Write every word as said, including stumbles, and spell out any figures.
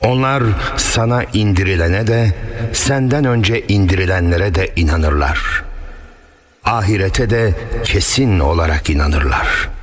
Onlar sana indirilene de, senden önce indirilenlere de inanırlar. Ahirete de kesin olarak inanırlar.